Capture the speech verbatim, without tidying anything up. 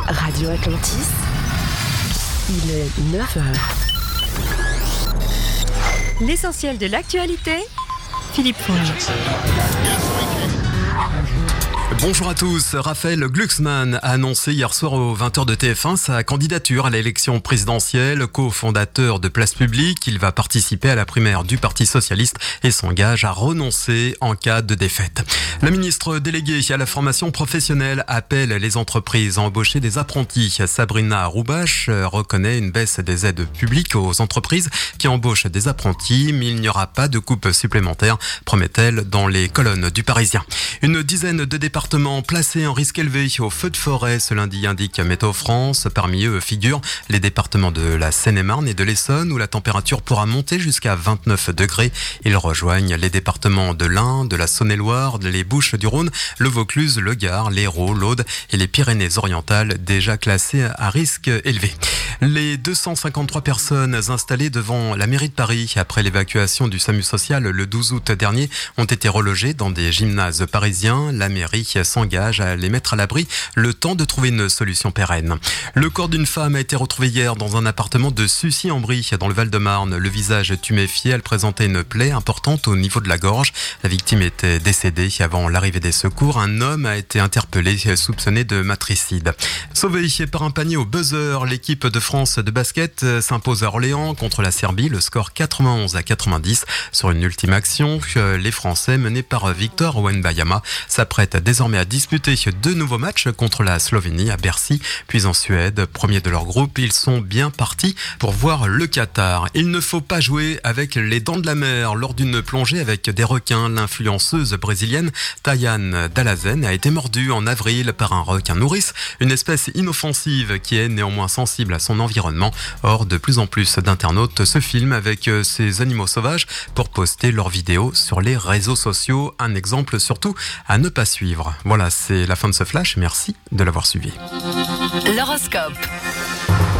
Radio Atlantis, il est neuf heures. L'essentiel de l'actualité, Philippe Fonge. Bonjour à tous. Raphaël Glucksmann a annoncé hier soir aux vingt heures de T F un sa candidature à l'élection présidentielle. Co-fondateur de Place Publique, il va participer à la primaire du Parti Socialiste et s'engage à renoncer en cas de défaite. La ministre déléguée à la formation professionnelle appelle les entreprises à embaucher des apprentis. Sabrina Roubache reconnaît une baisse des aides publiques aux entreprises qui embauchent des apprentis, mais il n'y aura pas de coupe supplémentaire, promet-elle dans les colonnes du Parisien. Une dizaine de départements placés en risque élevé au feu de forêt ce lundi, indique Météo France. Parmi eux figurent les départements de la Seine-et-Marne et de l'Essonne où la température pourra monter jusqu'à vingt-neuf degrés. Ils rejoignent les départements de l'Ain, de la Saône-et-Loire, les Bouches-du-Rhône, le Vaucluse, le Gard, l'Hérault, l'Aude et les Pyrénées-Orientales déjà classés à risque élevé. Les deux cent cinquante-trois personnes installées devant la mairie de Paris après l'évacuation du SAMU social le douze août dernier ont été relogées dans des gymnases parisiens. La mairie s'engage à les mettre à l'abri le temps de trouver une solution pérenne. Le corps d'une femme a été retrouvé hier dans un appartement de Sucy-en-Brie dans le Val-de-Marne. Le visage tuméfié, elle présentait une plaie importante au niveau de la gorge. La victime était décédée avant l'arrivée des secours. Un homme a été interpellé soupçonné de matricide. Sauvé par un panier au buzzer, l'équipe de France de basket s'impose à Orléans contre la Serbie. Le score quatre-vingt-onze à quatre-vingt-dix. Sur une ultime action, les Français menés par Victor Wembanyama s'apprêtent désormais à disputer deux nouveaux matchs contre la Slovénie à Bercy, puis en Suède. Premier de leur groupe, ils sont bien partis pour voir le Qatar. Il ne faut pas jouer avec les dents de la mer. Lors d'une plongée avec des requins, l'influenceuse brésilienne Tayane Dalazen a été mordue en avril par un requin nourrice, une espèce inoffensive qui est néanmoins sensible à son environnement. Or, de plus en plus d'internautes se filment avec ces animaux sauvages pour poster leurs vidéos sur les réseaux sociaux. Un exemple surtout à ne pas suivre. Voilà, c'est la fin de ce flash. Merci de l'avoir suivi. L'horoscope.